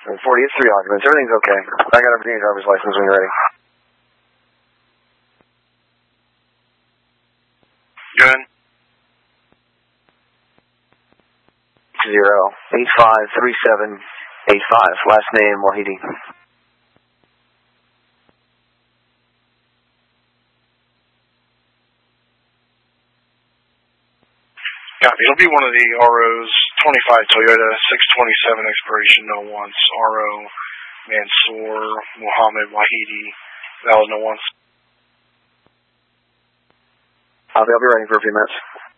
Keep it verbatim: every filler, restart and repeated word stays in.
forty, it's three occupants. Everything's okay. I got a Virginia driver's license when you're ready. Good. Zero eight five three seven eight five. Last name Wahidi. Copy. It'll be one of the R Os, twenty-five Toyota, six twenty-seven expiration, no once. R O Mansour Muhammad Wahidi, valid no once. I'll be, I'll be ready for a few minutes.